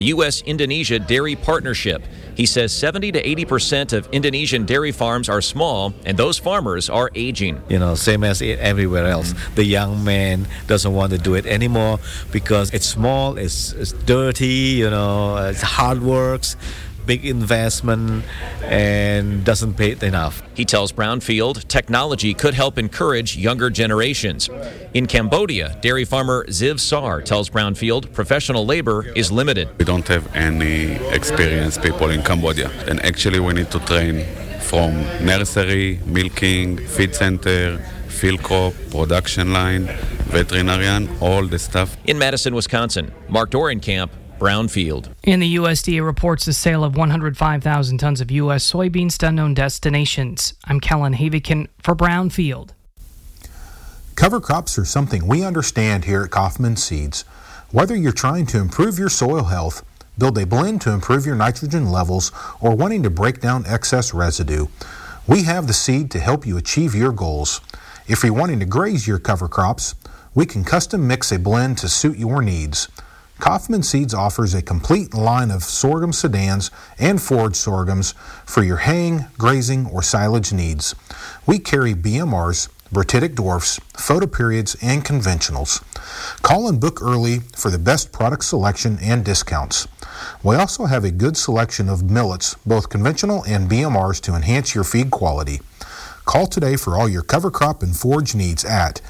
U.S.-Indonesia Dairy Partnership. He says 70 to 80% of Indonesian dairy farms are small, and those farmers are aging. Same as everywhere else. The young man doesn't want to do it anymore because it's small, it's dirty, it's hard work, big investment, and doesn't pay enough. He tells Brownfield technology could help encourage younger generations. In Cambodia, dairy farmer Ziv Sar tells Brownfield professional labor is limited. We don't have any experienced people in Cambodia, and actually we need to train from nursery, milking, feed center, field crop, production line, veterinarian, all the stuff. In Madison, Wisconsin, Mark Dorenkamp, Brownfield. And the USDA reports the sale of 105,000 tons of U.S. soybeans to unknown destinations. I'm Kellen Havikin for Brownfield. Cover crops are something we understand here at Kaufman Seeds. Whether you're trying to improve your soil health, build a blend to improve your nitrogen levels, or wanting to break down excess residue, we have the seed to help you achieve your goals. If you're wanting to graze your cover crops, we can custom mix a blend to suit your needs. Kaufman Seeds offers a complete line of sorghum sedans and forage sorghums for your haying, grazing, or silage needs. We carry BMRs, Bratitic dwarfs, photoperiods, and conventionals. Call and book early for the best product selection and discounts. We also have a good selection of millets, both conventional and BMRs, to enhance your feed quality. Call today for all your cover crop and forage needs at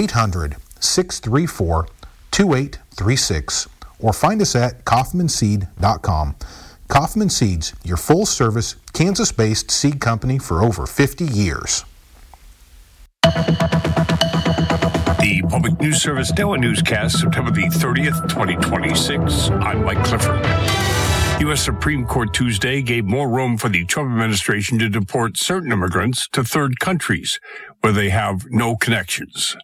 800-634-2836 or find us at kaufmanseed.com. Kaufman Seeds, your full-service, Kansas-based seed company for over 50 years. The Public News Service NOAA Newscast, September the 30th, 2026. I'm Mike Clifford. U.S. Supreme Court Tuesday gave more room for the Trump administration to deport certain immigrants to third countries where they have no connections.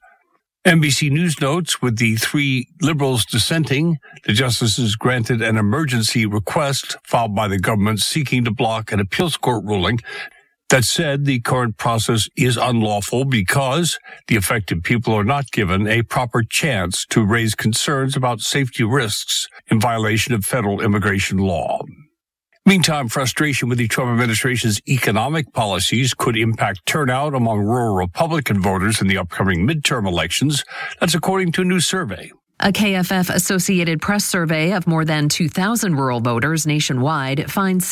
NBC News notes, with the three liberals dissenting, the justices granted an emergency request filed by the government seeking to block an appeals court ruling that said the current process is unlawful because the affected people are not given a proper chance to raise concerns about safety risks in violation of federal immigration law. Meantime, frustration with the Trump administration's economic policies could impact turnout among rural Republican voters in the upcoming midterm elections. That's according to a new survey. A KFF Associated Press survey of more than 2,000 rural voters nationwide finds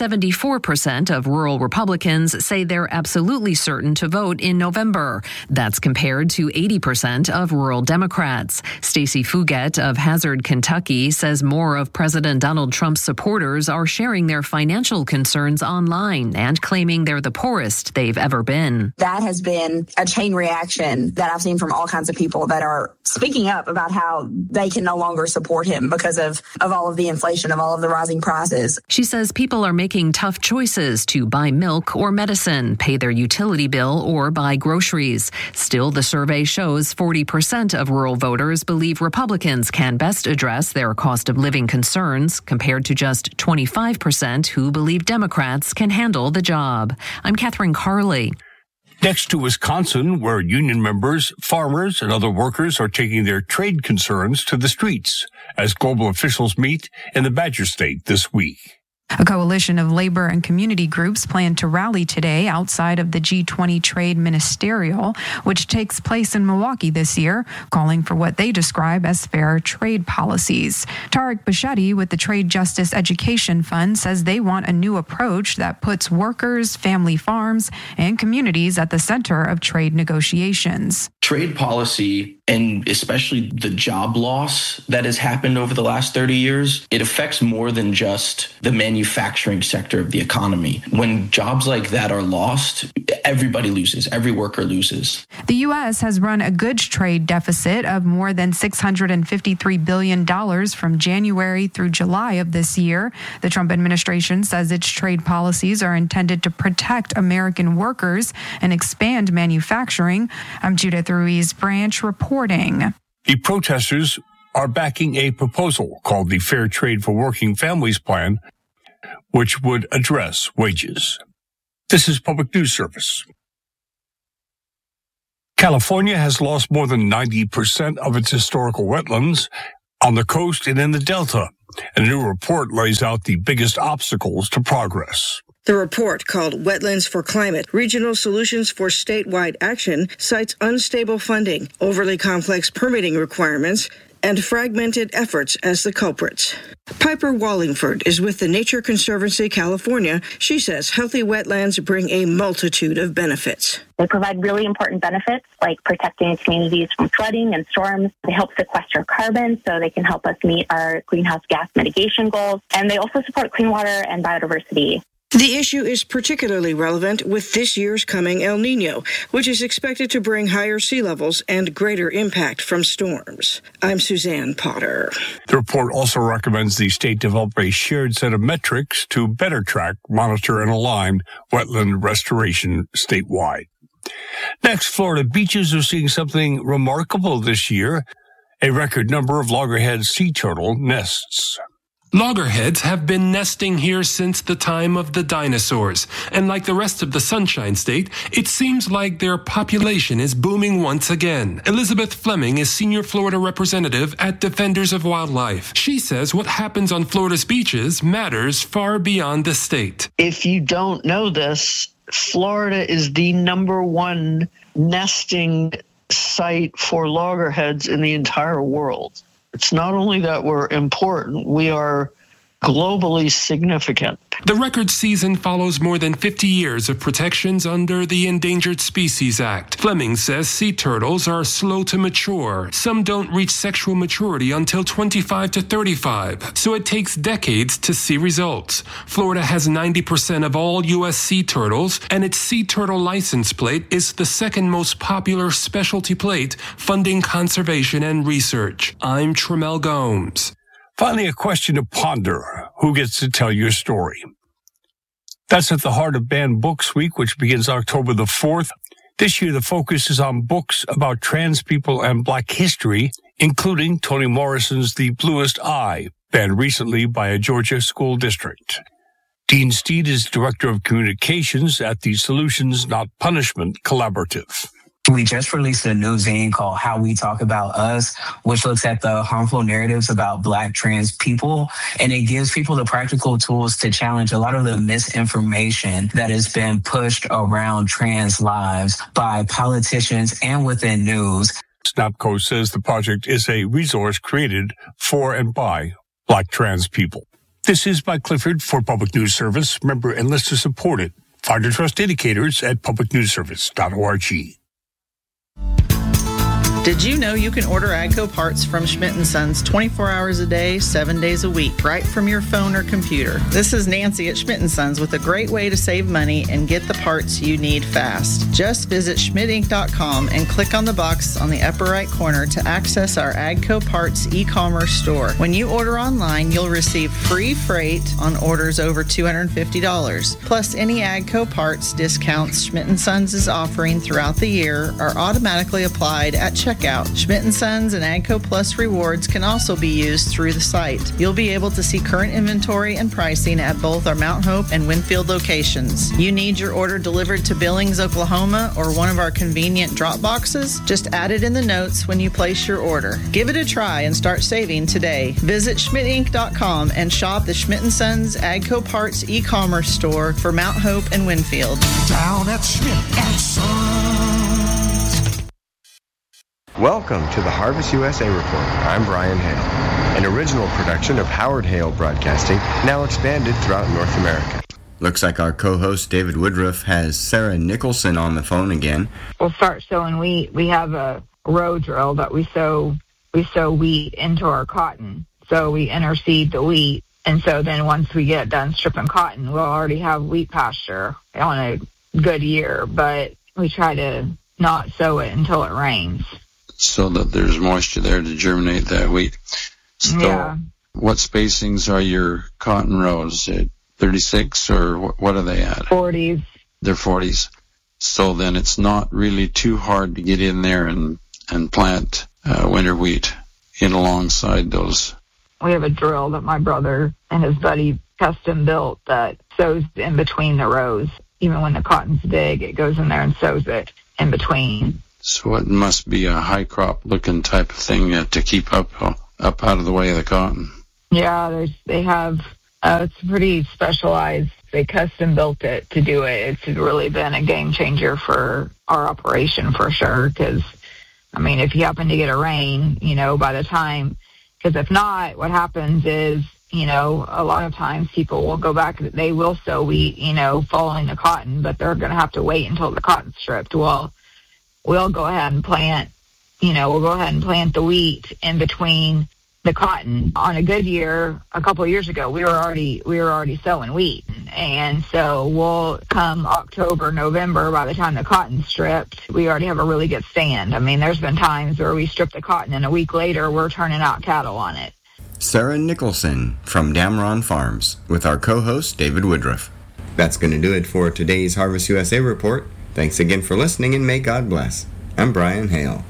74% of rural Republicans say they're absolutely certain to vote in November. That's compared to 80% of rural Democrats. Stacey Fugett of Hazard, Kentucky, says more of President Donald Trump's supporters are sharing their financial concerns online and claiming they're the poorest they've ever been. That has been a chain reaction that I've seen from all kinds of people that are speaking up about how they can no longer support him because of all of the inflation, of all of the rising prices. She says people are making tough choices to buy milk or medicine, pay their utility bill, or buy groceries. Still, the survey shows 40% of rural voters believe Republicans can best address their cost of living concerns, compared to just 25% who believe Democrats can handle the job. I'm Catherine Carley. Next to Wisconsin, where union members, farmers, and other workers are taking their trade concerns to the streets as global officials meet in the Badger State this week. A coalition of labor and community groups plan to rally today outside of the G20 Trade Ministerial, which takes place in Milwaukee this year, calling for what they describe as fair trade policies. Tarek Bashetti with the Trade Justice Education Fund says they want a new approach that puts workers, family farms, and communities at the center of trade negotiations. Trade policy, and especially the job loss that has happened over the last 30 years, it affects more than just the manufacturing sector of the economy. When jobs like that are lost, everybody loses. Every worker loses. The U.S. has run a goods trade deficit of more than $653 billion from January through July of this year. The Trump administration says its trade policies are intended to protect American workers and expand manufacturing. I'm Judith Ruiz Branch reporting. The protesters are backing a proposal called the Fair Trade for Working Families Plan, which would address wages. This is Public News Service. California has lost more than 90% of its historical wetlands on the coast and in the Delta. And a new report lays out the biggest obstacles to progress. The report, called Wetlands for Climate, Regional Solutions for Statewide Action, cites unstable funding, overly complex permitting requirements, and fragmented efforts as the culprits. Piper Wallingford is with the Nature Conservancy California. She says healthy wetlands bring a multitude of benefits. They provide really important benefits like protecting communities from flooding and storms. They help sequester carbon so they can help us meet our greenhouse gas mitigation goals. And they also support clean water and biodiversity. The issue is particularly relevant with this year's coming El Nino, which is expected to bring higher sea levels and greater impact from storms. I'm Suzanne Potter. The report also recommends the state develop a shared set of metrics to better track, monitor, and align wetland restoration statewide. Next, Florida beaches are seeing something remarkable this year, a record number of loggerhead sea turtle nests. Loggerheads have been nesting here since the time of the dinosaurs, and like the rest of the Sunshine State, it seems like their population is booming once again. Elizabeth Fleming is senior Florida representative at Defenders of Wildlife. She says what happens on Florida's beaches matters far beyond the state. If you don't know this, Florida is the number one nesting site for loggerheads in the entire world. It's not only that we're important, we are globally significant. The record season follows more than 50 years of protections under the Endangered Species Act. Fleming says sea turtles are slow to mature. Some don't reach sexual maturity until 25 to 35, so it takes decades to see results. Florida has 90% of all U.S. sea turtles, and its sea turtle license plate is the second most popular specialty plate funding conservation and research. I'm Tremel Gomes. Finally, a question to ponder. Who gets to tell your story? That's at the heart of Banned Books Week, which begins October the 4th. This year, the focus is on books about trans people and Black history, including Toni Morrison's The Bluest Eye, banned recently by a Georgia school district. Dean Steed is Director of Communications at the Solutions Not Punishment Collaborative. We just released a new zine called How We Talk About Us, which looks at the harmful narratives about Black trans people. And it gives people the practical tools to challenge a lot of the misinformation that has been pushed around trans lives by politicians and within news. SNAPCO says the project is a resource created for and by Black trans people. This is Mike Clifford for Public News Service, member and listener supported. Find your trust indicators at publicnewsservice.org. Did you know you can order AGCO parts from Schmidt & Sons 24 hours a day, 7 days a week, right from your phone or computer? This is Nancy at Schmidt & Sons with a great way to save money and get the parts you need fast. Just visit schmidtinc.com and click on the box on the upper right corner to access our AGCO Parts e-commerce store. When you order online, you'll receive free freight on orders over $250. Plus, any AGCO Parts discounts Schmidt & Sons is offering throughout the year are automatically applied at checkout. Schmidt & Sons and AGCO Plus rewards can also be used through the site. You'll be able to see current inventory and pricing at both our Mount Hope and Winfield locations. You need your order delivered to Billings, Oklahoma, or one of our convenient drop boxes? Just add it in the notes when you place your order. Give it a try and start saving today. Visit schmidtinc.com and shop the Schmidt & Sons AGCO Parts e-commerce store for Mount Hope and Winfield. Down at Schmidt & Sons. Welcome to the Harvest USA Report. I'm Brian Hale, an original production of Howard Hale Broadcasting, now expanded throughout North America. Looks like our co-host David Woodruff has Sarah Nicholson on the phone again. We'll start sowing wheat. We have a row drill that we sow wheat into our cotton. So we interseed the wheat. And so then once we get done stripping cotton, we'll already have wheat pasture on a good year. But we try to not sow it until it rains, so that there's moisture there to germinate that wheat. So yeah. What spacings are your cotton rows? 36 or what are they at? 40s. They're 40s. So then it's not really too hard to get in there and plant winter wheat in alongside those. We have a drill that my brother and his buddy custom built that sows in between the rows. Even when the cotton's big, it goes in there and sows it in between. So it must be a high crop looking type of thing to keep up out of the way of the cotton. Yeah, they have, it's pretty specialized. They custom built it to do it. It's really been a game changer for our operation for sure. Because, I mean, if you happen to get a rain, by the time, because if not, what happens is, a lot of times people will go back, they will sow wheat, following the cotton, but they're going to have to wait until the cotton's stripped. Well, we'll go ahead and plant, the wheat in between the cotton. On a good year, a couple of years ago, we were already sowing wheat. And so we'll come October, November, by the time the cotton's stripped, we already have a really good stand. I mean, there's been times where we strip the cotton and a week later we're turning out cattle on it. Sarah Nicholson from Damron Farms with our co-host David Woodruff. That's going to do it for today's Harvest USA report. Thanks again for listening, and may God bless. I'm Brian Hale.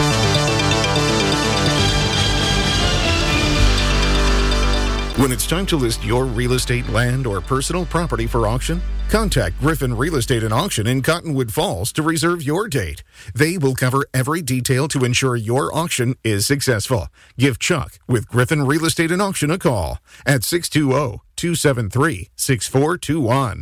When it's time to list your real estate, land, or personal property for auction, contact Griffin Real Estate and Auction in Cottonwood Falls to reserve your date. They will cover every detail to ensure your auction is successful. Give Chuck with Griffin Real Estate and Auction a call at 620-273-6421.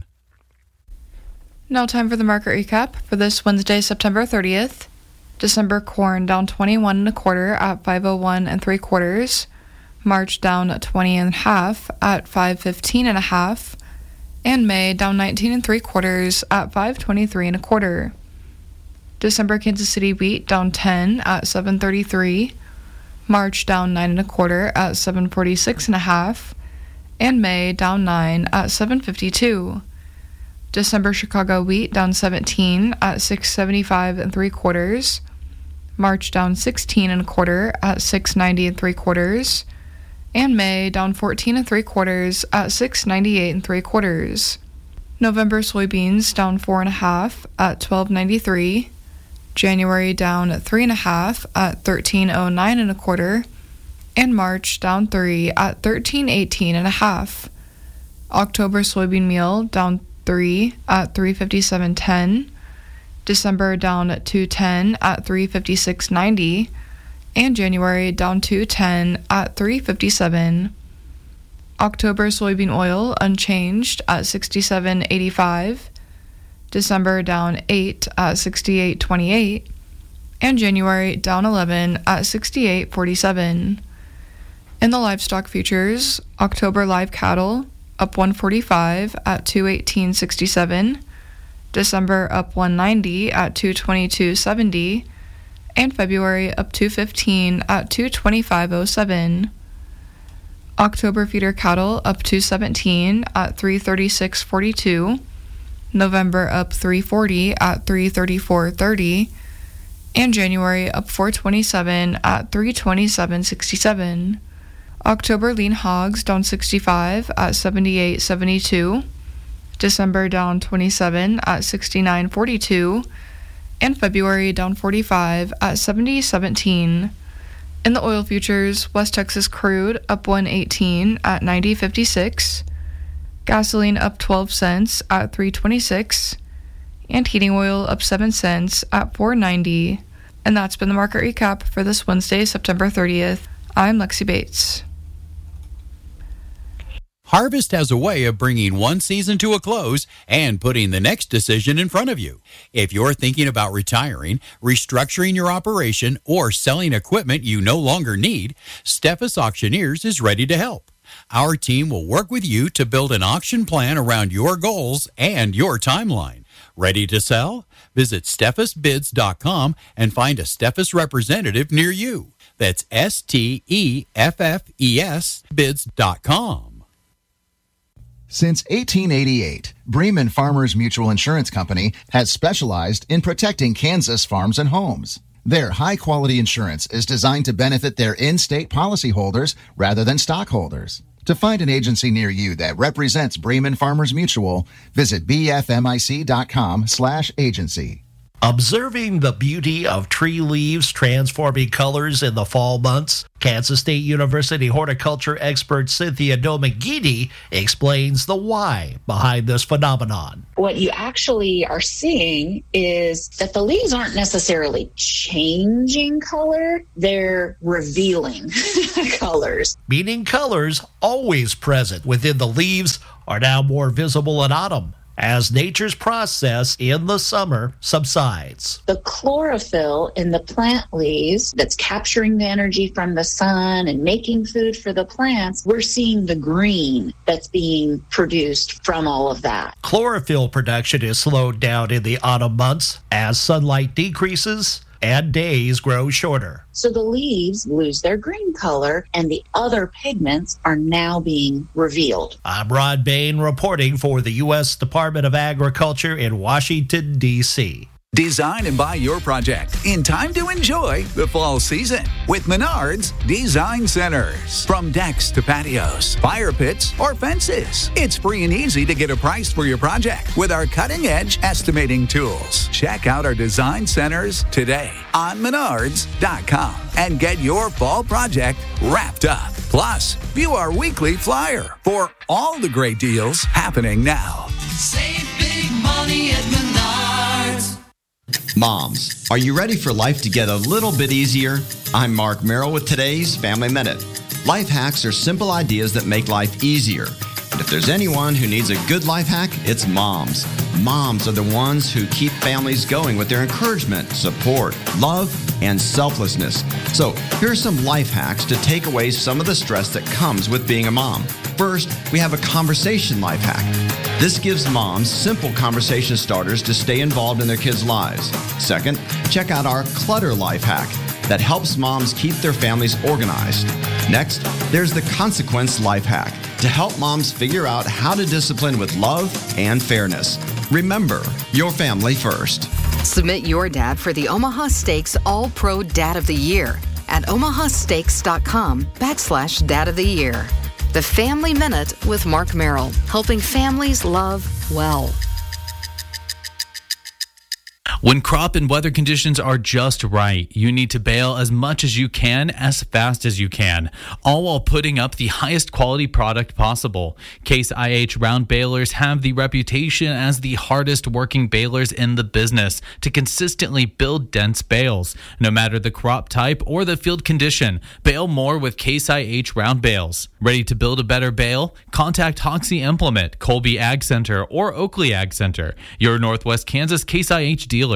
Now time for the market recap for this Wednesday, September 30th. December corn down 21 1/4 at 501 3/4. March down 20 1/2 at 515 1/2, and May down 19 3/4 at 523 1/4. December Kansas City wheat down 10 at 733, March down 9 1/4 at 746 1/2, and May down 9 at 752. December Chicago wheat down 17 at 675 3/4, March down 16 1/4 at 690 3/4. And May down 14 3/4 at 698 3/4. November soybeans down 4 1/2 at 1293. January down 3 1/2 at 1309 1/4, and March down 3 at 1318 1/2. October soybean meal down 3 at 357.10. December down 210 at 356.90. And January down to 10 at 357. October soybean oil unchanged at 67.85. December down 8 at 68.28, and January down 11 at 68.47. In the livestock futures, October live cattle up 145 at 218.67. December up 190 at 222.70. And February up 215 at 225.07. October feeder cattle up 217 at 336.42. November up 340 at 334.30. And January up 427 at 327.67. October lean hogs down 65 at 78.72. December down 27 at 69.42. And February down 45 at 70.17. In the oil futures, West Texas crude up 118 at 90.56, gasoline up 12 cents at 3.26, and heating oil up 7 cents at 4.90. And that's been the market recap for this Wednesday, September 30th. I'm Lexi Bates. Harvest has a way of bringing one season to a close and putting the next decision in front of you. If you're thinking about retiring, restructuring your operation, or selling equipment you no longer need, Steffes Auctioneers is ready to help. Our team will work with you to build an auction plan around your goals and your timeline. Ready to sell? Visit SteffesBids.com and find a Steffes representative near you. That's STEFFES bids.com. Since 1888, Bremen Farmers Mutual Insurance Company has specialized in protecting Kansas farms and homes. Their high-quality insurance is designed to benefit their in-state policyholders rather than stockholders. To find an agency near you that represents Bremen Farmers Mutual, visit bfmic.com/agency. Observing the beauty of tree leaves transforming colors in the fall months, Kansas State University horticulture expert Cynthia Domangini explains the why behind this phenomenon. What you actually are seeing is that the leaves aren't necessarily changing color, they're revealing colors. Meaning colors always present within the leaves are now more visible in autumn, as nature's process in the summer subsides. The chlorophyll in the plant leaves that's capturing the energy from the sun and making food for the plants, we're seeing the green that's being produced from all of that. Chlorophyll production is slowed down in the autumn months as sunlight decreases and days grow shorter. So the leaves lose their green color and the other pigments are now being revealed. I'm Rod Bain reporting for the U.S. Department of Agriculture in Washington, D.C. Design and buy your project in time to enjoy the fall season with Menards Design Centers. From decks to patios, fire pits, or fences, it's free and easy to get a price for your project with our cutting-edge estimating tools. Check out our design centers today on Menards.com and get your fall project wrapped up. Plus, view our weekly flyer for all the great deals happening now. Save big money at Menards. Moms, are you ready for life to get a little bit easier? I'm Mark Merrill with today's Family Minute. Life hacks are simple ideas that make life easier. And if there's anyone who needs a good life hack, it's moms. Moms are the ones who keep families going with their encouragement, support, love, and selflessness. So here are some life hacks to take away some of the stress that comes with being a mom. First, we have a conversation life hack. This gives moms simple conversation starters to stay involved in their kids' lives. Second, check out our clutter life hack that helps moms keep their families organized. Next, there's the consequence life hack to help moms figure out how to discipline with love and fairness. Remember, your family first. Submit your dad for the Omaha Steaks All-Pro Dad of the Year at omahasteaks.com/Dad of the Year. The Family Minute with Mark Merrill, helping families love well. When crop and weather conditions are just right, you need to bale as much as you can, as fast as you can, all while putting up the highest quality product possible. Case IH round balers have the reputation as the hardest working balers in the business to consistently build dense bales. No matter the crop type or the field condition, bale more with Case IH round bales. Ready to build a better bale? Contact Hoxie Implement, Colby Ag Center, or Oakley Ag Center, your Northwest Kansas Case IH dealer.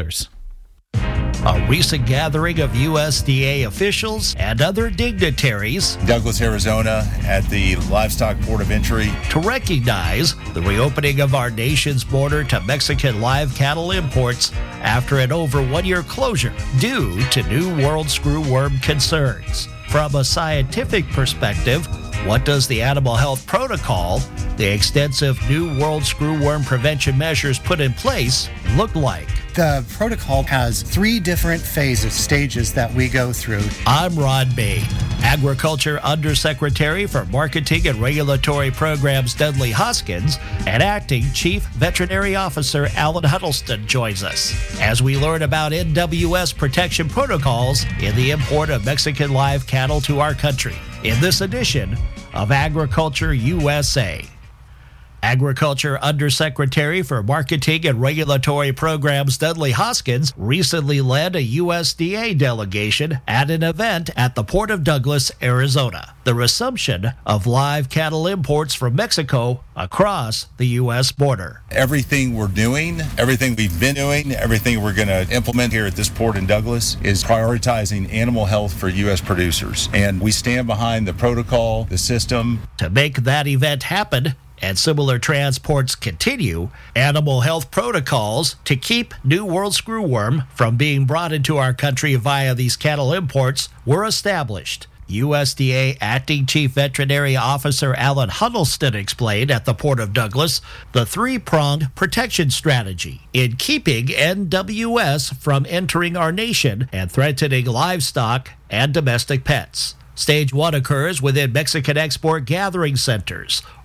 A recent gathering of USDA officials and other dignitaries, Douglas, Arizona, at the Livestock Port of Entry, to recognize the reopening of our nation's border to Mexican live cattle imports after an over 1-year closure due to New World screwworm concerns. From a scientific perspective, what does the animal health protocol, the extensive New World screwworm prevention measures put in place, look like? The protocol has 3 different stages that we go through. I'm Rod Bain. Agriculture Undersecretary for Marketing and Regulatory Programs Dudley Hoskins and Acting Chief Veterinary Officer Alan Huddleston joins us as we learn about NWS protection protocols in the import of Mexican live cattle to our country in this edition of Agriculture USA. Agriculture Undersecretary for Marketing and Regulatory Programs Dudley Hoskins recently led a USDA delegation at an event at the Port of Douglas, Arizona. The resumption of live cattle imports from Mexico across the U.S. border. everything we're doing, everything we've been doing, everything we're going to implement here at this port in Douglas is prioritizing animal health for U.S. producers. And we stand behind the protocol, the system. To make that event happen, and similar transports continue, animal health protocols to keep New World screwworm from being brought into our country via these cattle imports were established. USDA Acting Chief Veterinary Officer Alan Huddleston explained at the Port of Douglas the three-pronged protection strategy in keeping NWS from entering our nation and threatening livestock and domestic pets. Stage 1 occurs within Mexican export gathering centers,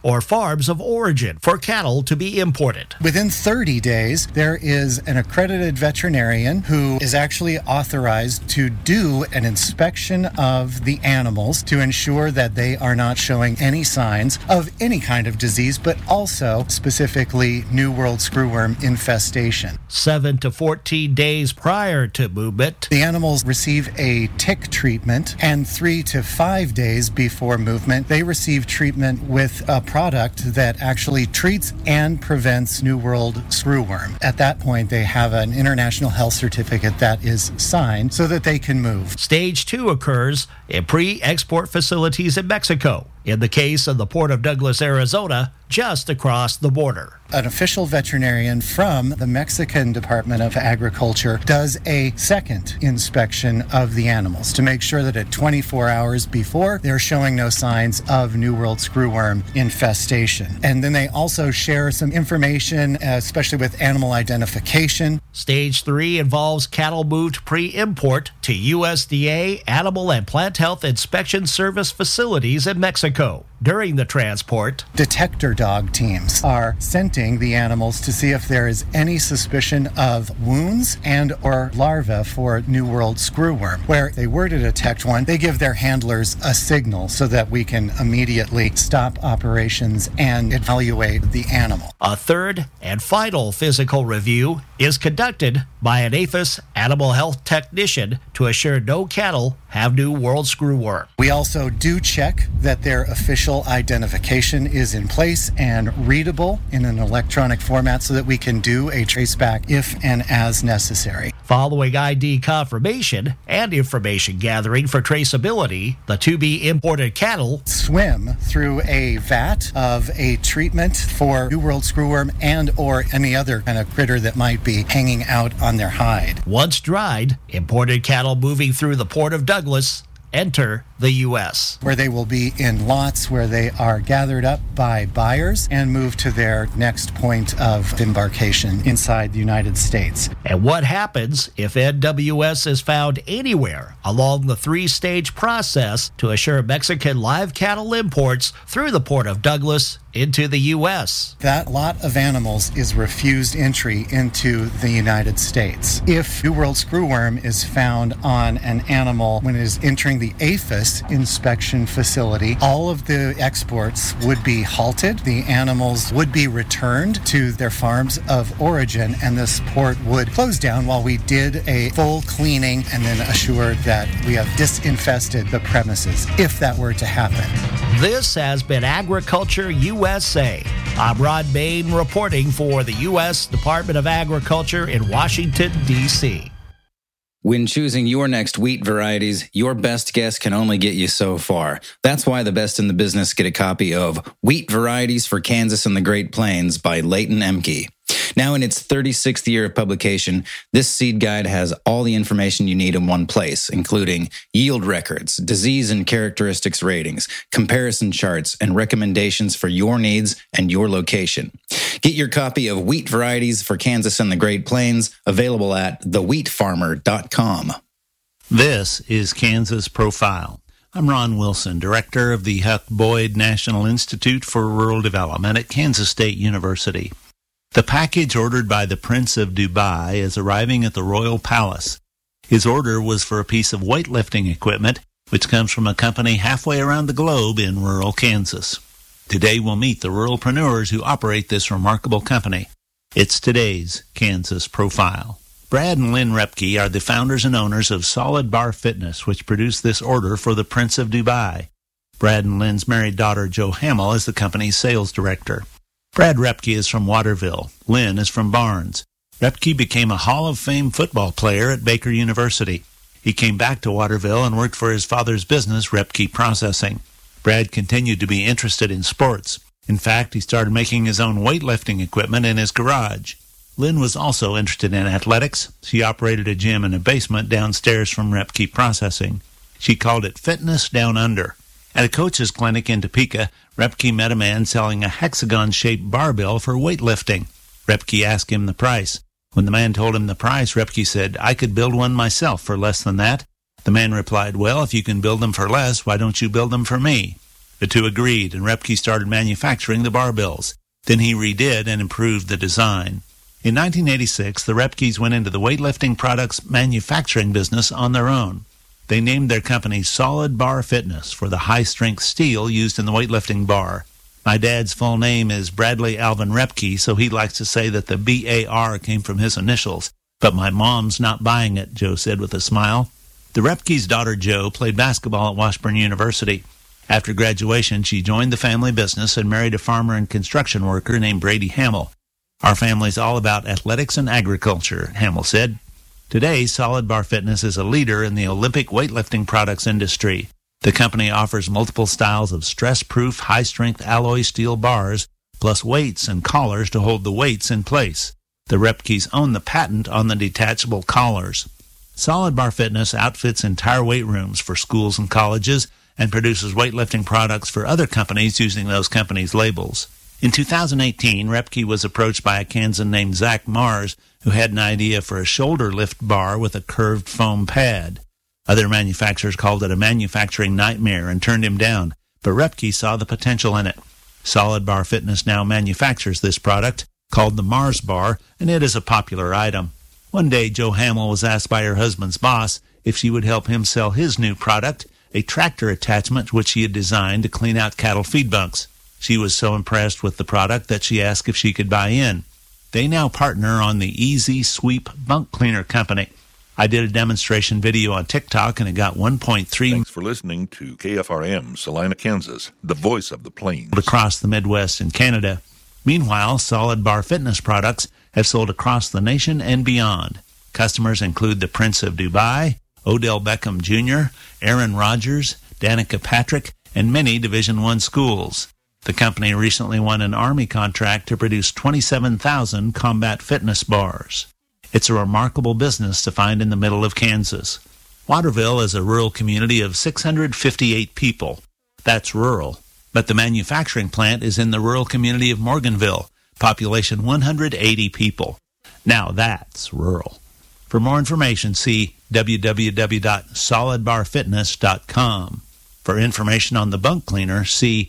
or farms of origin for cattle to be imported. Within 30 days, there is an accredited veterinarian who is actually authorized to do an inspection of the animals to ensure that they are not showing any signs of any kind of disease, but also specifically New World screwworm infestation. 7 to 14 days prior to movement, the animals receive a tick treatment, and 3 to 5 days before movement, they receive treatment with a product that actually treats and prevents New World screwworm. At that point, they have an international health certificate that is signed so that they can move. Stage 2 occurs in pre-export facilities in Mexico. In the case of the Port of Douglas, Arizona, just across the border. An official veterinarian from the Mexican Department of Agriculture does a second inspection of the animals to make sure that at 24 hours before, they're showing no signs of New World screwworm infestation. And then they also share some information, especially with animal identification. Stage 3 involves cattle moved pre-import to USDA Animal and Plant Health Inspection Service facilities in Mexico. During the transport, detector dog teams are scenting the animals to see if there is any suspicion of wounds and or larvae for New World screwworm. Where they were to detect one, they give their handlers a signal so that we can immediately stop operations and evaluate the animal. A third and final physical review is conducted by an APHIS animal health technician to assure no cattle have New World screwworm. We also do check that their official identification is in place and readable in an electronic format so that we can do a traceback if and as necessary. Following ID confirmation and information gathering for traceability, the to-be imported cattle swim through a vat of a treatment for New World screwworm and or any other kind of critter that might be hanging out on their hide. Once dried, imported cattle moving through the Port of Douglas enter the U.S., where they will be in lots where they are gathered up by buyers and moved to their next point of embarkation inside the United States. And what happens if NWS is found anywhere along the 3-stage process to assure Mexican live cattle imports through the Port of Douglas into the U.S.? That lot of animals is refused entry into the United States. If New World screwworm is found on an animal when it is entering the APHIS inspection facility, all of the exports would be halted. The animals would be returned to their farms of origin, and this port would close down while we did a full cleaning and then assured that we have disinfested the premises, if that were to happen. This has been Agriculture USA. I'm Rod Bain reporting for the U.S. Department of Agriculture in Washington, D.C. When choosing your next wheat varieties, your best guess can only get you so far. That's why the best in the business get a copy of Wheat Varieties for Kansas and the Great Plains by Leighton Emke. Now in its 36th year of publication, this seed guide has all the information you need in one place, including yield records, disease and characteristics ratings, comparison charts, and recommendations for your needs and your location. Get your copy of Wheat Varieties for Kansas and the Great Plains, available at thewheatfarmer.com. This is Kansas Profile. I'm Ron Wilson, director of the Huck Boyd National Institute for Rural Development at Kansas State University. The package ordered by the Prince of Dubai is arriving at the Royal Palace. His order was for a piece of weightlifting equipment, which comes from a company halfway around the globe in rural Kansas. Today we'll meet the ruralpreneurs who operate this remarkable company. It's today's Kansas Profile. Brad and Lynn Repke are the founders and owners of Solid Bar Fitness, which produced this order for the Prince of Dubai. Brad and Lynn's married daughter, Jo Hamill, is the company's sales director. Brad Repke is from Waterville. Lynn is from Barnes. Repke became a Hall of Fame football player at Baker University. He came back to Waterville and worked for his father's business, Repke Processing. Brad continued to be interested in sports. In fact, he started making his own weightlifting equipment in his garage. Lynn was also interested in athletics. She operated a gym in a basement downstairs from Repke Processing. She called it Fitness Down Under. At a coach's clinic in Topeka, Repke met a man selling a hexagon-shaped barbell for weightlifting. Repke asked him the price. When the man told him the price, Repke said, "I could build one myself for less than that." The man replied, "Well, if you can build them for less, why don't you build them for me?" The two agreed, and Repke started manufacturing the barbells. Then he redid and improved the design. In 1986, the Repkes went into the weightlifting products manufacturing business on their own. They named their company Solid Bar Fitness for the high-strength steel used in the weightlifting bar. My dad's full name is Bradley Alvin Repke, so he likes to say that the B-A-R came from his initials. But my mom's not buying it, Joe said with a smile. The Repke's daughter, Jo, played basketball at Washburn University. After graduation, she joined the family business and married a farmer and construction worker named Brady Hamill. Our family's all about athletics and agriculture, Hamill said. Today, Solid Bar Fitness is a leader in the Olympic weightlifting products industry. The company offers multiple styles of stress-proof, high-strength alloy steel bars, plus weights and collars to hold the weights in place. The Repkes own the patent on the detachable collars. Solid Bar Fitness outfits entire weight rooms for schools and colleges and produces weightlifting products for other companies using those companies' labels. In 2018, Repke was approached by a Kansan named Zach Mars, who had an idea for a shoulder lift bar with a curved foam pad. Other manufacturers called it a manufacturing nightmare and turned him down, but Repke saw the potential in it. Solid Bar Fitness now manufactures this product, called the Mars Bar, and it is a popular item. One day, Jo Hamill was asked by her husband's boss if she would help him sell his new product, a tractor attachment which he had designed to clean out cattle feed bunks. She was so impressed with the product that she asked if she could buy in. They now partner on the Easy Sweep Bunk Cleaner Company. I did a demonstration video on TikTok, and it got 1.3 Thanks for listening to KFRM, Salina, Kansas, the voice of the plains. Across the Midwest and Canada. Meanwhile, Solid Bar Fitness products have sold across the nation and beyond. Customers include the Prince of Dubai, Odell Beckham Jr., Aaron Rodgers, Danica Patrick, and many Division I schools. The company recently won an Army contract to produce 27,000 combat fitness bars. It's a remarkable business to find in the middle of Kansas. Waterville is a rural community of 658 people. That's rural. But the manufacturing plant is in the rural community of Morganville, population 180 people. Now that's rural. For more information, see www.solidbarfitness.com. For information on the bunk cleaner, see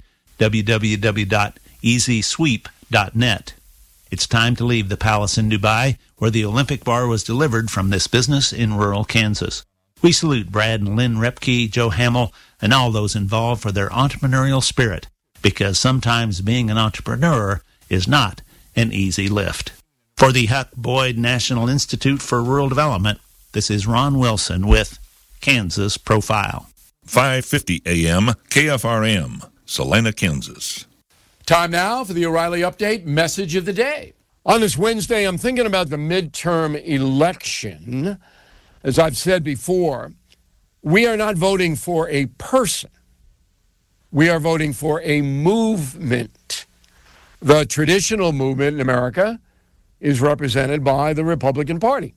www.easysweep.net. It's time to leave the palace in Dubai, where the Olympic bar was delivered from this business in rural Kansas. We salute Brad and Lynn Repke, Jo Hamill, and all those involved for their entrepreneurial spirit, because sometimes being an entrepreneur is not an easy lift. For the Huck Boyd National Institute for Rural Development, this is Ron Wilson with Kansas Profile. 5:50 a.m. KFRM, Salina, Kansas. Time now for the O'Reilly Update message of the day. On this Wednesday, I'm thinking about the midterm election. As I've said before, we are not voting for a person. We are voting for a movement. The traditional movement in America is represented by the Republican Party.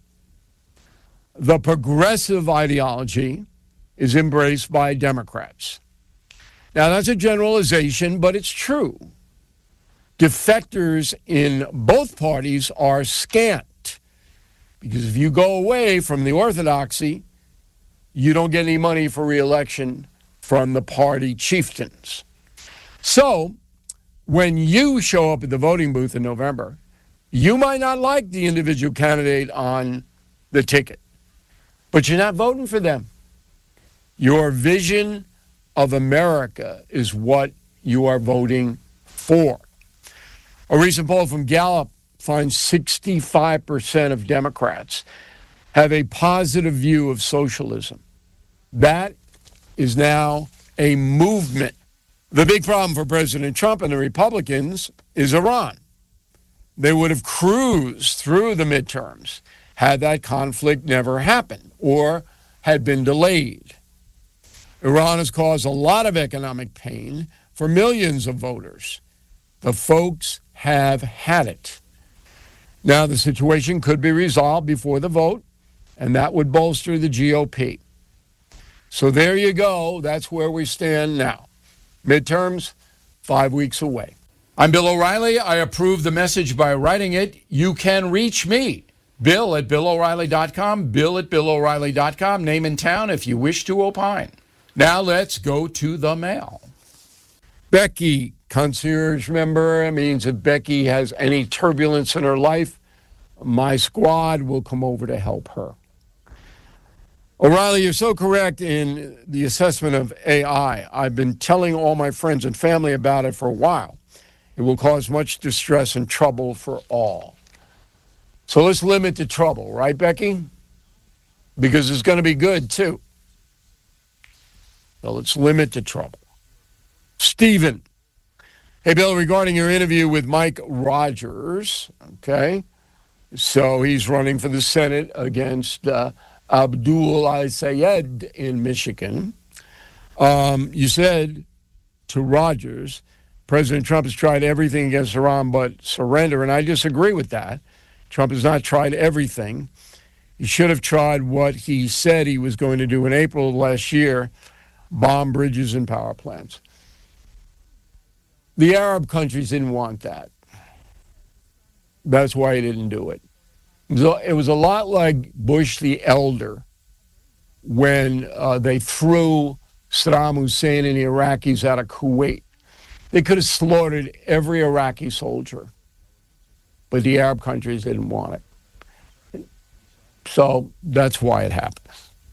The progressive ideology is embraced by Democrats. Now, that's a generalization, but it's true. Defectors in both parties are scant, because if you go away from the orthodoxy, you don't get any money for re-election from the party chieftains. So, when you show up at the voting booth in November, you might not like the individual candidate on the ticket, but you're not voting for them. Your vision of America is what you are voting for. A recent poll from Gallup finds 65% of Democrats have a positive view of socialism. That is now a movement. The big problem for President Trump and the Republicans is Iran. They would have cruised through the midterms had that conflict never happened or had been delayed. Iran has caused a lot of economic pain for millions of voters. The folks have had it. Now, the situation could be resolved before the vote, and that would bolster the GOP. So there you go. That's where we stand now. Midterms, 5 weeks away. I'm Bill O'Reilly. I approve the message by writing it. You can reach me, Bill at BillO'Reilly.com, Bill at BillO'Reilly.com, name and town if you wish to opine. Now let's go to the mail. Becky, concierge member. It means if Becky has any turbulence in her life, my squad will come over to help her. O'Reilly, you're so correct in the assessment of AI. I've been telling all my friends and family about it for a while. It will cause much distress and trouble for all. So let's limit the trouble, right, Becky? Because it's going to be good, too. So let's limit the trouble. Stephen. Hey, Bill, regarding your interview with Mike Rogers, okay? So he's running for the Senate against Abdul Al-Sayed in Michigan. You said to Rogers, President Trump has tried everything against Iran but surrender, and I disagree with that. Trump has not tried everything. He should have tried what he said he was going to do in April of last year, bomb bridges and power plants. The Arab countries didn't want that. That's why he didn't do it. It was a lot like Bush the Elder when they threw Saddam Hussein and the Iraqis out of Kuwait. They could have slaughtered every Iraqi soldier, but the Arab countries didn't want it. So that's why it happened.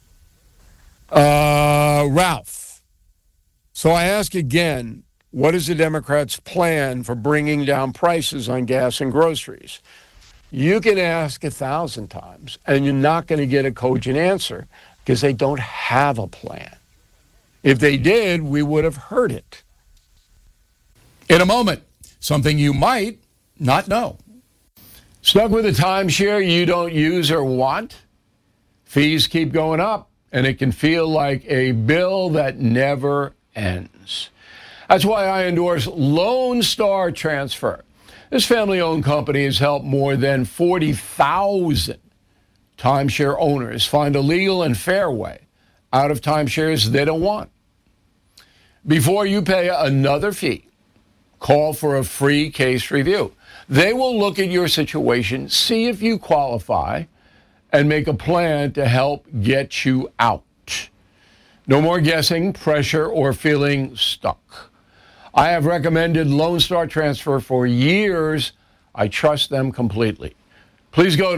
Ralph. So I ask again, what is the Democrats' plan for bringing down prices on gas and groceries? You can ask 1,000 times, and you're not going to get a cogent answer because they don't have a plan. If they did, we would have heard it. In a moment, something you might not know. Stuck with a timeshare you don't use or want? Fees keep going up, and it can feel like a bill that never ends. That's why I endorse Lone Star Transfer. This family-owned company has helped more than 40,000 timeshare owners find a legal and fair way out of timeshares they don't want. Before you pay another fee, call for a free case review. They will look at your situation, see if you qualify, and make a plan to help get you out. No more guessing, pressure, or feeling stuck. I have recommended Lone Star Transfer for years. I trust them completely. Please go to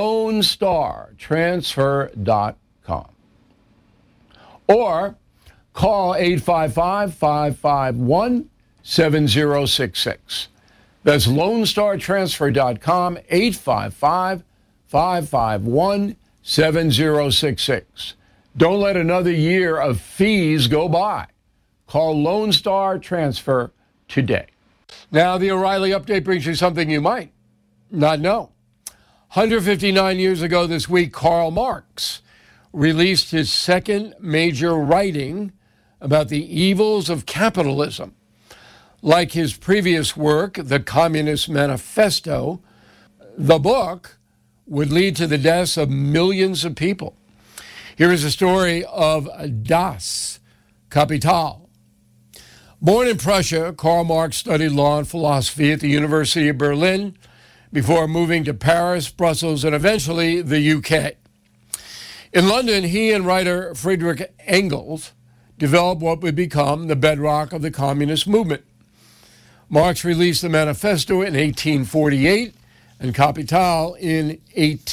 LoneStarTransfer.com or call 855-551-7066. That's LoneStarTransfer.com, 855-551-7066. Don't let another year of fees go by. Call Lone Star Transfer today. Now, the O'Reilly update brings you something you might not know. 159 years ago this week, Karl Marx released his second major writing about the evils of capitalism. Like his previous work, The Communist Manifesto, the book would lead to the deaths of millions of people. Here is a story of Das Kapital. Born in Prussia, Karl Marx studied law and philosophy at the University of Berlin before moving to Paris, Brussels, and eventually the UK. In London, he and writer Friedrich Engels developed what would become the bedrock of the communist movement. Marx released the Manifesto in 1848 and Kapital in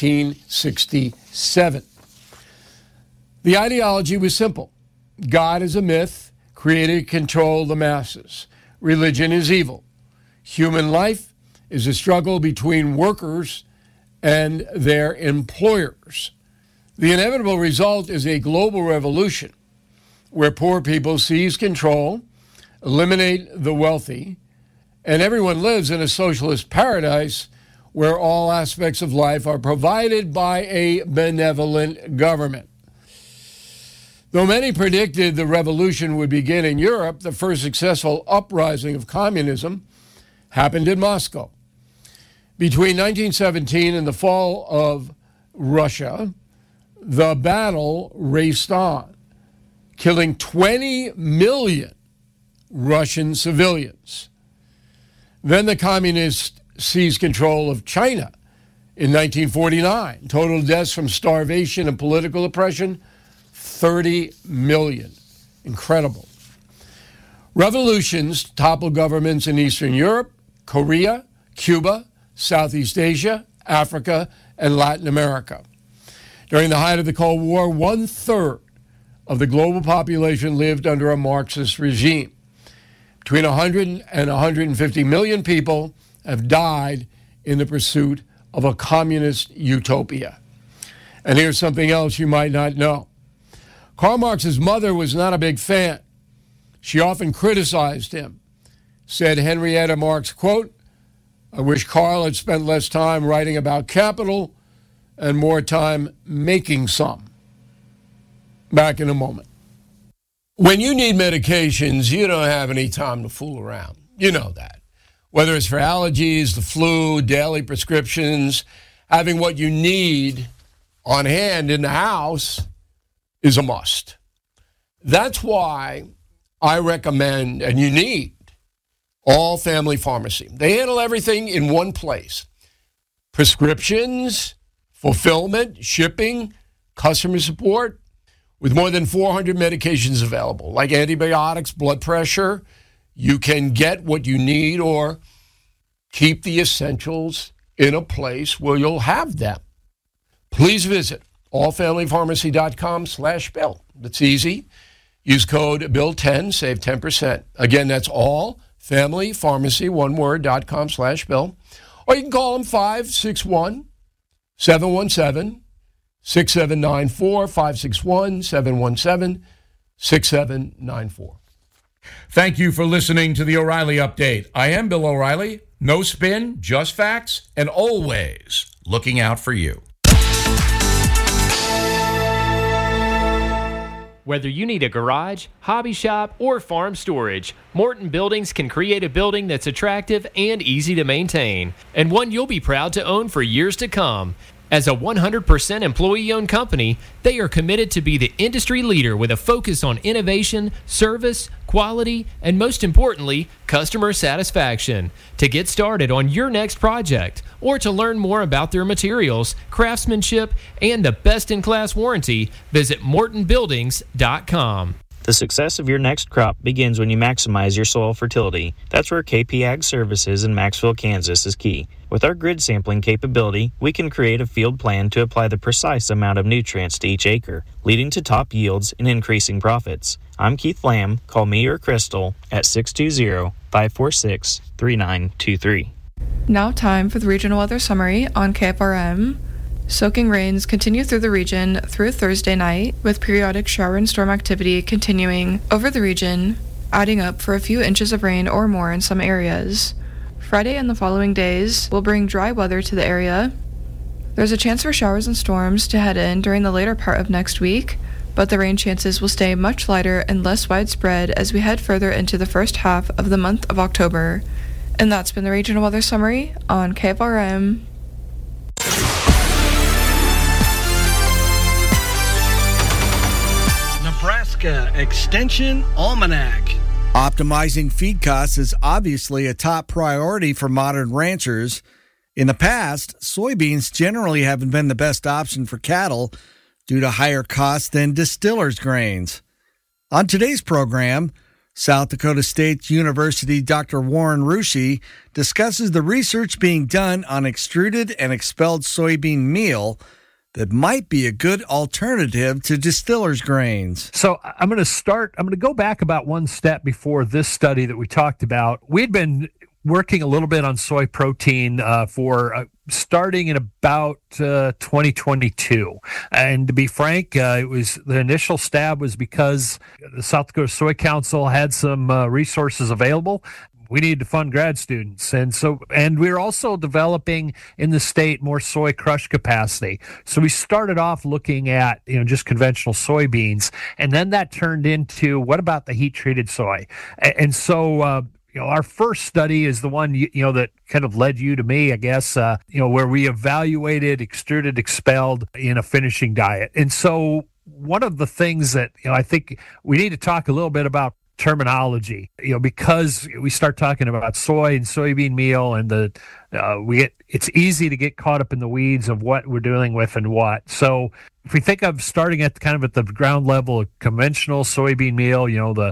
1867. The ideology was simple. God is a myth created to control the masses. Religion is evil. Human life is a struggle between workers and their employers. The inevitable result is a global revolution where poor people seize control, eliminate the wealthy, and everyone lives in a socialist paradise where all aspects of life are provided by a benevolent government. Though many predicted the revolution would begin in Europe, the first successful uprising of communism happened in Moscow. Between 1917 and the fall of Russia, the battle raced on, killing 20 million Russian civilians. Then the communists seized control of China in 1949. Total deaths from starvation and political oppression, 30 million. Incredible. Revolutions toppled governments in Eastern Europe, Korea, Cuba, Southeast Asia, Africa, and Latin America. During the height of the Cold War, 1/3 of the global population lived under a Marxist regime. Between 100 and 150 million people have died in the pursuit of a communist utopia. And here's something else you might not know. Karl Marx's mother was not a big fan. She often criticized him. Said Henrietta Marx, quote, "I wish Karl had spent less time writing about capital and more time making some." Back in a moment. When you need medications, you don't have any time to fool around. You know that. Whether it's for allergies, the flu, daily prescriptions, having what you need on hand in the house is a must. That's why I recommend, and you need, All Family Pharmacy. They handle everything in one place. Prescriptions, fulfillment, shipping, customer support, with more than 400 medications available, like antibiotics, blood pressure. You can get what you need or keep the essentials in a place where you'll have them. Please visit allfamilypharmacy.com/bill. It's easy. Use code BILL10, save 10%. Again, that's allfamilypharmacy, one word, .com/bill. Or you can call them 561-717-6794, 561-717-6794. Thank you for listening to the O'Reilly Update. I am Bill O'Reilly. No spin, just facts, and always looking out for you. Whether you need a garage, hobby shop, or farm storage, Morton Buildings can create a building that's attractive and easy to maintain, and one you'll be proud to own for years to come. As a 100% employee-owned company, they are committed to be the industry leader with a focus on innovation, service, quality, and most importantly, customer satisfaction. To get started on your next project, or to learn more about their materials, craftsmanship, and the best-in-class warranty, visit MortonBuildings.com. The success of your next crop begins when you maximize your soil fertility. That's where KP Ag Services in Maxville, Kansas is key. With our grid sampling capability, we can create a field plan to apply the precise amount of nutrients to each acre, leading to top yields and increasing profits. I'm Keith Lamb. Call me or Crystal at 620-546-3923. Now time for the regional weather summary on KFRM. Soaking rains continue through the region through Thursday night, with periodic shower and storm activity continuing over the region, adding up for a few inches of rain or more in some areas. Friday and the following days will bring dry weather to the area. There's a chance for showers and storms to head in during the later part of next week, but the rain chances will stay much lighter and less widespread as we head further into the first half of the month of October. And that's been the regional weather summary on KFRM. Nebraska Extension Almanac. Optimizing feed costs is obviously a top priority for modern ranchers. In the past, soybeans generally haven't been the best option for cattle due to higher costs than distillers' grains. On today's program, South Dakota State University Dr. Warren Rusche discusses the research being done on extruded and expelled soybean meal that might be a good alternative to distillers' grains. So I'm going to go back about one step before this study that we talked about. We'd been working a little bit on soy protein for starting in about 2022. And to be frank, it was the initial stab was because the South Dakota Soy Council had some resources available. We needed to fund grad students. And we're also developing in the state more soy crush capacity. So we started off looking at, just conventional soybeans. And then that turned into, what about the heat treated soy? And so, our first study is the one, that kind of led you to me, I guess, where we evaluated extruded, expelled in a finishing diet. And so one of the things that, I think we need to talk a little bit about terminology, because we start talking about soy and soybean meal, and it's easy to get caught up in the weeds of what we're dealing with and what. So if we think of starting at the ground level of conventional soybean meal, the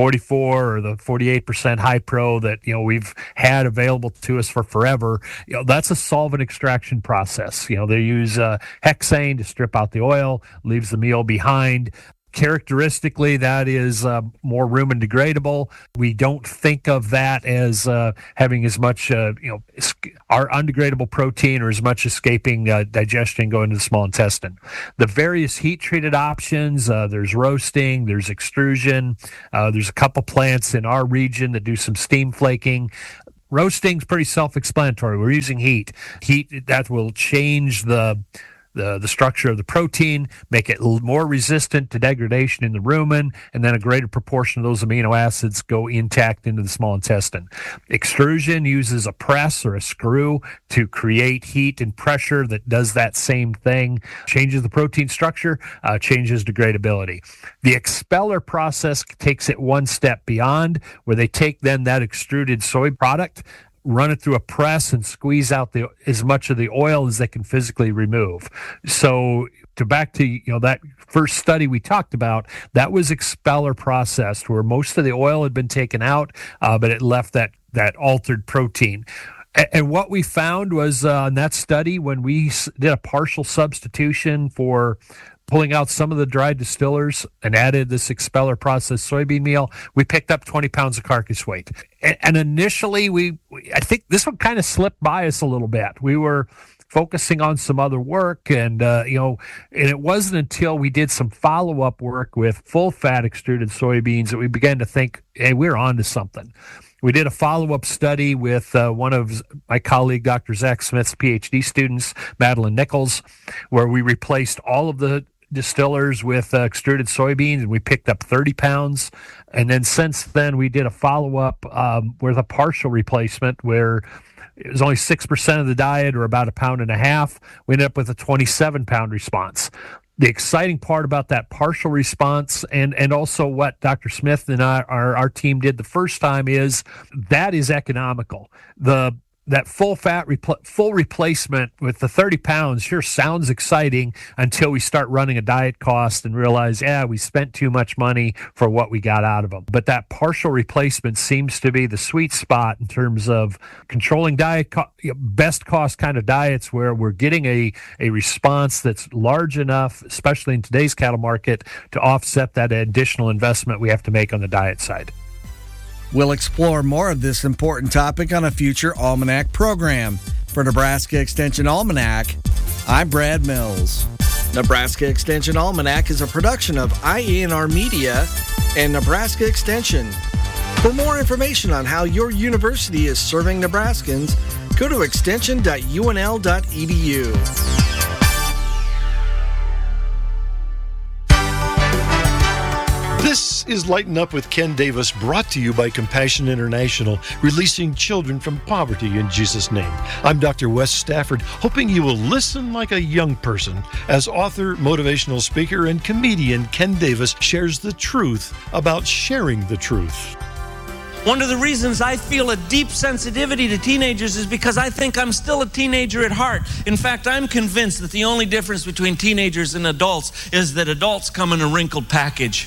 44 or the 48% high pro that, we've had available to us for forever, that's a solvent extraction process. They use hexane to strip out the oil, leaves the meal behind. Characteristically, that is more rumen degradable. We don't think of that as having as much, our undegradable protein or as much escaping digestion going to the small intestine. The various heat-treated options, there's roasting, there's extrusion, there's a couple plants in our region that do some steam flaking. Roasting's pretty self-explanatory. We're using heat that will change the structure of the protein, make it more resistant to degradation in the rumen, and then a greater proportion of those amino acids go intact into the small intestine. Extrusion uses a press or a screw to create heat and pressure that does that same thing, changes the protein structure, changes degradability. The expeller process takes it one step beyond, where they take then that extruded soy product, run it through a press, and squeeze out as much of the oil as they can physically remove. So back to that first study we talked about, that was expeller processed, where most of the oil had been taken out, but it left that altered protein. And what we found was in that study, when we did a partial substitution for pulling out some of the dried distillers and added this expeller processed soybean meal, we picked up 20 pounds of carcass weight. And initially, I think this one kind of slipped by us a little bit. We were focusing on some other work, and and it wasn't until we did some follow-up work with full-fat extruded soybeans that we began to think, hey, we're on to something. We did a follow-up study with one of my colleague, Dr. Zach Smith's PhD students, Madeline Nichols, where we replaced all of the distillers with extruded soybeans, and we picked up 30 pounds. And then since then, we did a follow-up with a partial replacement where it was only 6% of the diet, or about 1.5 pounds. We ended up with a 27-pound response. The exciting part about that partial response, and also what Dr. Smith and our team did the first time, is that is economical. That full replacement with the 30 pounds sure sounds exciting until we start running a diet cost and realize, we spent too much money for what we got out of them. But that partial replacement seems to be the sweet spot in terms of controlling best cost kind of diets, where we're getting a response that's large enough, especially in today's cattle market, to offset that additional investment we have to make on the diet side. We'll explore more of this important topic on a future Almanac program. For Nebraska Extension Almanac, I'm Brad Mills. Nebraska Extension Almanac is a production of IENR Media and Nebraska Extension. For more information on how your university is serving Nebraskans, go to extension.unl.edu. This is Lighten Up with Ken Davis, brought to you by Compassion International, releasing children from poverty in Jesus' name. I'm Dr. Wes Stafford, hoping you will listen like a young person as author, motivational speaker, and comedian Ken Davis shares the truth about sharing the truth. One of the reasons I feel a deep sensitivity to teenagers is because I think I'm still a teenager at heart. In fact, I'm convinced that the only difference between teenagers and adults is that adults come in a wrinkled package.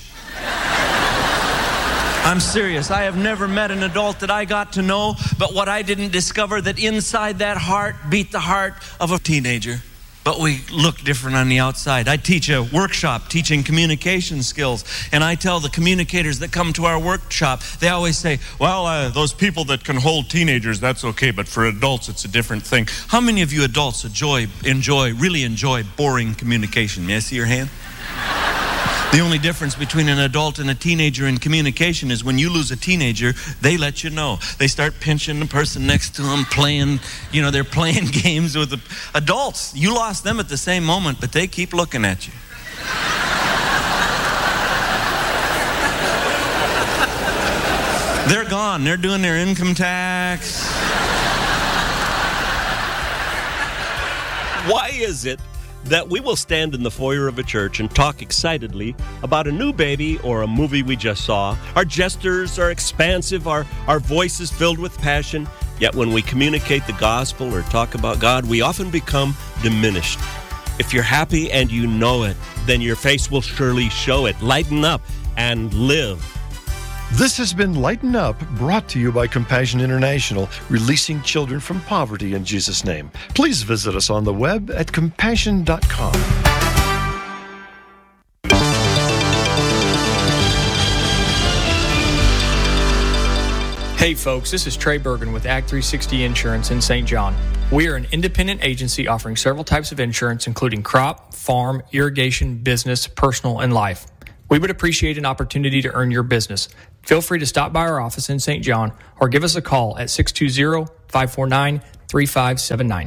I'm serious. I have never met an adult that I got to know, but what I didn't discover, that inside that heart beat the heart of a teenager. But we look different on the outside. I teach a workshop teaching communication skills, and I tell the communicators that come to our workshop, they always say, well, those people that can hold teenagers, that's okay, but for adults, it's a different thing. How many of you adults really enjoy boring communication? May I see your hand? The only difference between an adult and a teenager in communication is when you lose a teenager, they let you know. They start pinching the person next to them, playing, they're playing games with the adults. You lost them at the same moment, but they keep looking at you. They're gone. They're doing their income tax. Why is it that we will stand in the foyer of a church and talk excitedly about a new baby or a movie we just saw. Our gestures are expansive, our voices filled with passion. Yet when we communicate the gospel or talk about God, we often become diminished. If you're happy and you know it, then your face will surely show it. Lighten up and live. This has been Lighten Up, brought to you by Compassion International, releasing children from poverty in Jesus' name. Please visit us on the web at compassion.com. Hey folks, this is Trey Bergen with Act 360 Insurance in St. John. We are an independent agency offering several types of insurance, including crop, farm, irrigation, business, personal, and life. We would appreciate an opportunity to earn your business. Feel free to stop by our office in St. John or give us a call at 620-549-3579.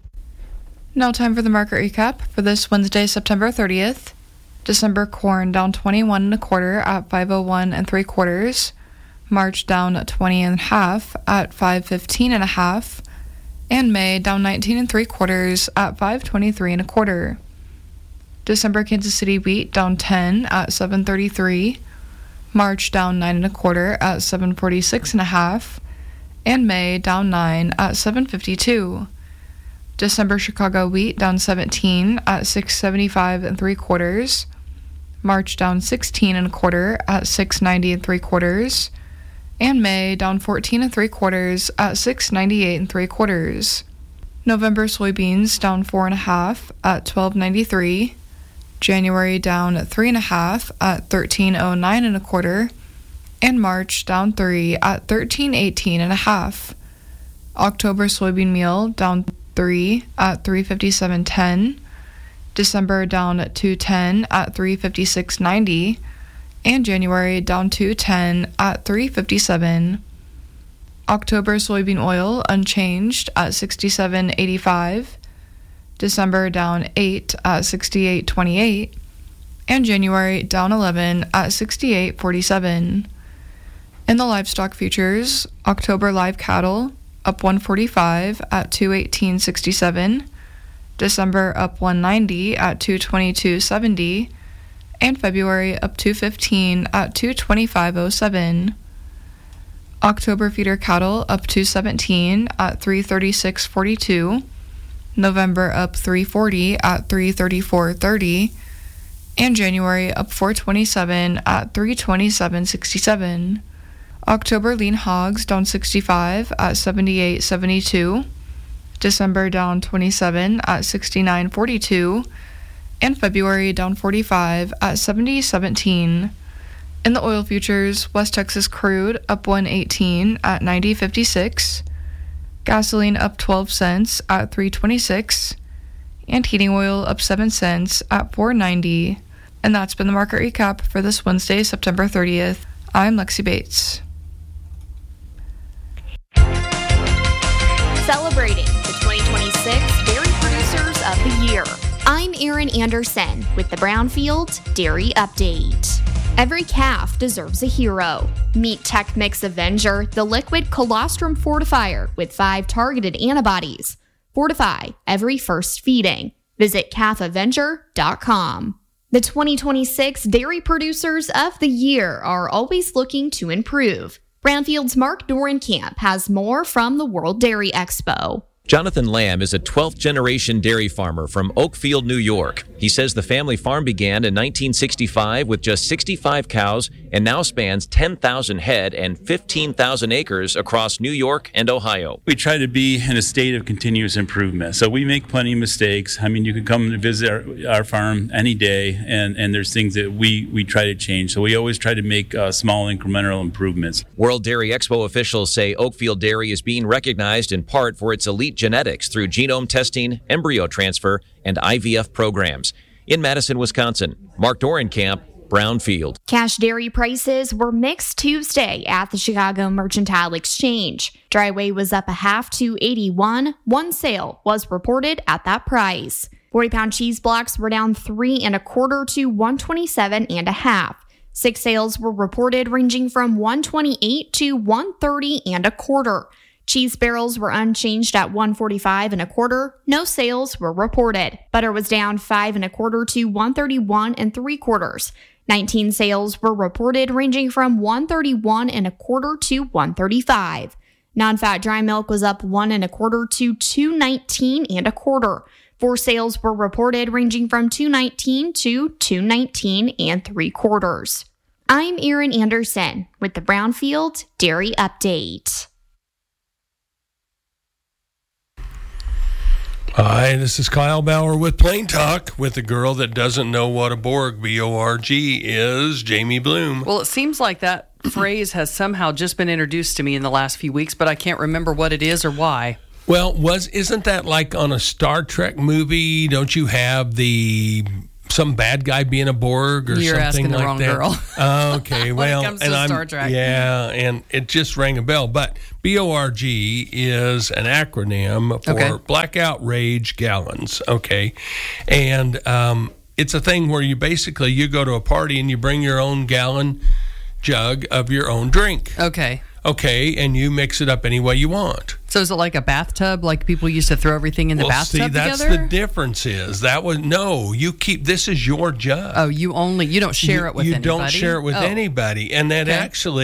Now time for the market recap for this Wednesday, September 30th. December corn down 21 1/4 at 501 3/4. March down 20 1/2 at 515 1/2. And May down 19 3/4 at 523 1/4. December Kansas City wheat down 10 at 733. March down 9 1/4 at 746 1/2. And May down 9 at 752. December Chicago wheat down 17 at 675 3/4. March down 16 1/4 at 690 3/4. And May down 14 3/4 at 698 3/4. November soybeans down 4 1/2 at 1293. January down 3 1/2 at 1309 1/4. And March down 3 at 1318 1/2. October soybean meal down 3 at 357.10. December down 210 at 356.90. And January down 210 at 357. October soybean oil unchanged at 67.85. December down 8 at 68.28. And January down 11 at 68.47. In the livestock futures, October live cattle up 145 at 218.67. December up 190 at 222.70. And February up 215 at 225.07. October feeder cattle up 217 at 336.42. November up 340 at 334.30. And January up 427 at 327.67. October lean hogs down 65 at 78.72. December down 27 at 69.42. And February down 45 at 70.17. In the oil futures, West Texas crude up 118 at 90.56. Gasoline up 12 cents at 3.26. And heating oil up 7 cents at 4.90. And that's been the market recap for this Wednesday, September 30th. I'm Lexi Bates. Celebrating the 2026 Dairy Producers of the Year. I'm Erin Anderson with the Brownfield Dairy Update. Every calf deserves a hero. Meet Tech-Mix Avenger, the liquid colostrum fortifier with 5 targeted antibodies. Fortify every first feeding. Visit calfavenger.com. The 2026 Dairy Producers of the Year are always looking to improve. Brownfield's Mark Dorenkamp has more from the World Dairy Expo. Jonathan Lamb is a 12th-generation dairy farmer from Oakfield, New York. He says the family farm began in 1965 with just 65 cows and now spans 10,000 head and 15,000 acres across New York and Ohio. We try to be in a state of continuous improvement. So we make plenty of mistakes. I mean, you can come and visit our farm any day, and there's things that we try to change. So we always try to make small incremental improvements. World Dairy Expo officials say Oakfield Dairy is being recognized in part for its elite genetics through genome testing, embryo transfer, and IVF programs. In Madison, Wisconsin, Mark Dorenkamp, Brownfield. Cash dairy prices were mixed Tuesday at the Chicago Mercantile Exchange. Dry whey was up a half to 81. One sale was reported at that price. 40-pound cheese blocks were down 3 1/4 to 127 1/2. 6 sales were reported ranging from 128 to 130 1/4. Cheese barrels were unchanged at $1.45 1/4. No sales were reported. Butter was down $5 1/4 to $1.31 3/4. 19 sales were reported, ranging from $1.31 1/4 to $1.35. Non-fat dry milk was up $1 1/4 to $2.19 1/4. 4 sales were reported, ranging from $2.19 to $2.19 3/4. I'm Erin Anderson with the Brownfield Dairy Update. Hi, this is Kyle Bauer with Plain Talk with the girl that doesn't know what a Borg, B-O-R-G, is, Jamie Bloom. Well, it seems like that phrase has somehow just been introduced to me in the last few weeks, but I can't remember what it is or why. Well, isn't that like on a Star Trek movie? Don't you have some bad guy being a Borg or You're something asking the like wrong that? girl. Okay, When it well, comes to Star Trek. Yeah, and it just rang a bell. But BORG is an acronym for Black Outrage Gallons. Okay, and it's a thing where you go to a party and you bring your own gallon jug of your own drink. Okay, and you mix it up any way you want. So is it like a bathtub, like people used to throw everything in the bathtub together? That's the difference you keep, this is your jug. Oh, you don't share it with anybody? You don't share it with anybody. And that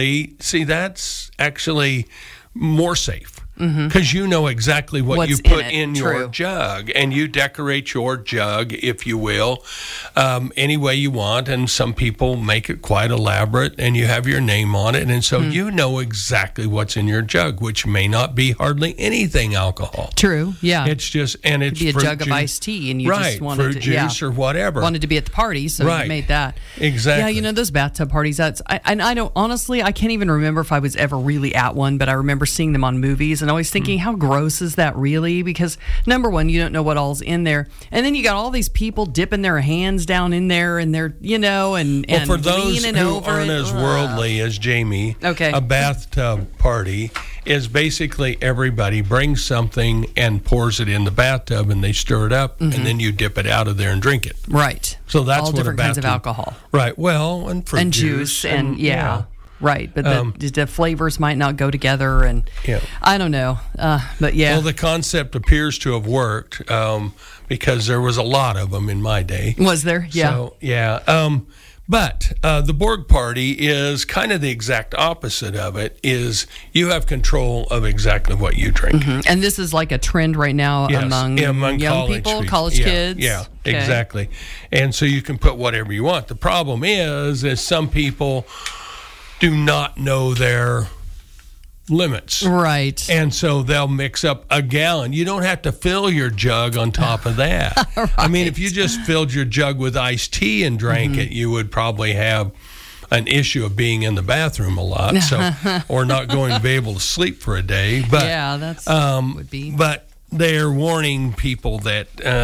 that's actually more safe. Because you know exactly what you put in your jug, and you decorate your jug, if you will, any way you want. And some people make it quite elaborate, and you have your name on it, and so you know exactly what's in your jug, which may not be hardly anything alcohol. True, yeah. It's just, and it's be a fruit jug of iced tea, and you just wanted fruit juice or whatever. Wanted to be at the party, so you made that. Exactly. Yeah, those bathtub parties. I don't honestly. I can't even remember if I was ever really at one, but I remember seeing them on movies, and always thinking, how gross is that really? Because number one, you don't know what all's in there, and then you got all these people dipping their hands down in there, and they're and for those leaning who over aren't it. as worldly as Jamie, a bathtub party is basically everybody brings something and pours it in the bathtub, and they stir it up, and then you dip it out of there and drink it. Right. So that's all what different a kinds of bathtub, alcohol. Right. Well, and fruit and juice and yeah. Right, but the flavors might not go together, and I don't know, but yeah. Well, the concept appears to have worked because there was a lot of them in my day. Was there? Yeah. So, yeah. But the Borg party is kind of the exact opposite of it, is you have control of exactly what you drink. And this is like a trend right now among young people, college kids. Yeah, exactly. And so you can put whatever you want. The problem is some people do not know their limits. Right. And so they'll mix up a gallon. You don't have to fill your jug on top of that. Right. I mean, if you just filled your jug with iced tea and drank it, you would probably have an issue of being in the bathroom a lot, or not going to be able to sleep for a day. But yeah, that's would be. But they're warning people that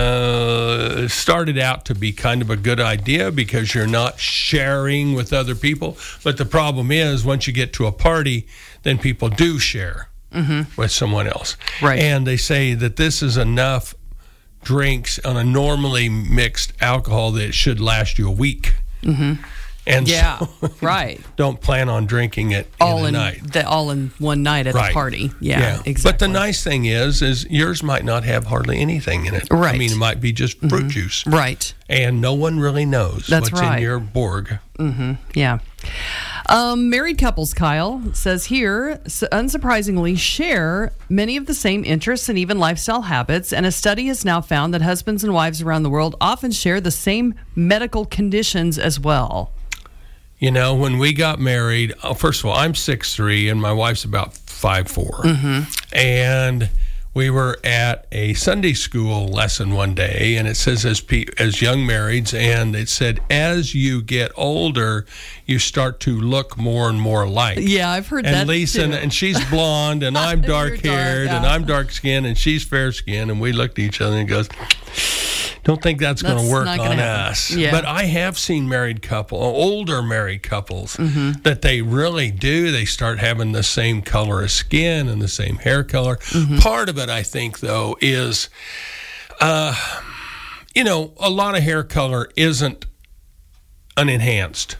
started out to be kind of a good idea because you're not sharing with other people. But the problem is once you get to a party, then people do share with someone else. Right. And they say that this is enough drinks on a normally mixed alcohol that it should last you a week. And so right. Don't plan on drinking it all in a night. All in one night at a party. Yeah, exactly. But the nice thing is yours might not have hardly anything in it. Right. I mean, it might be just fruit juice. Right. And no one really knows what's in your Borg. Yeah. Married couples, Kyle, says here, unsurprisingly, share many of the same interests and even lifestyle habits, and a study has now found that husbands and wives around the world often share the same medical conditions as well. When we got married, first of all, I'm 6'3", and my wife's about 5'4". And we were at a Sunday school lesson one day, and it says as young marrieds, and it said as you get older, you start to look more and more alike. Yeah, I've heard that And Lisa, and she's blonde, and I'm dark-haired, and I'm dark-skinned, and she's fair-skinned, and we looked at each other and goes, don't think that's going to work on us. Yeah. But I have seen older married couples, that they really do. They start having the same color of skin and the same hair color. Part of it, I think, though, is, a lot of hair color isn't unenhanced.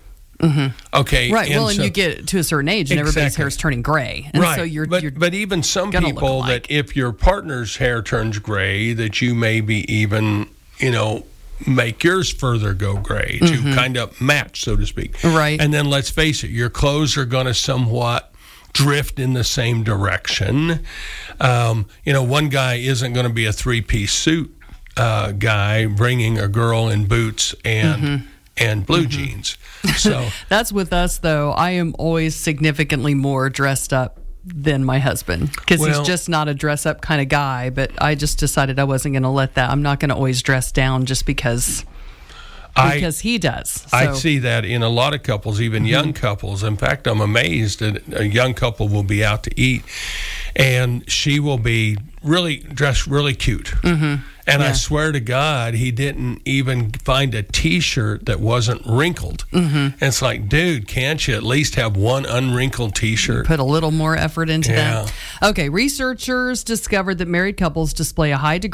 Okay. Right. And you get to a certain age and everybody's hair is turning gray. And right. So you're but even some people that if your partner's hair turns gray, that you maybe even, make yours further go gray to kind of match, so to speak. Right. And then let's face it, your clothes are going to somewhat drift in the same direction. One guy isn't going to be a three-piece suit guy bringing a girl in boots and blue jeans. So that's with us, though. I am always significantly more dressed up than my husband because he's just not a dress up kind of guy. But I just decided I wasn't going to let that. I'm not going to always dress down just because he does. So. I see that in a lot of couples, even young couples. In fact, I'm amazed that a young couple will be out to eat and she will be dressed really cute. And I swear to God, he didn't even find a T-shirt that wasn't wrinkled. And it's like, dude, can't you at least have one unwrinkled T-shirt? Put a little more effort into that. Okay, researchers discovered that married couples display a high degree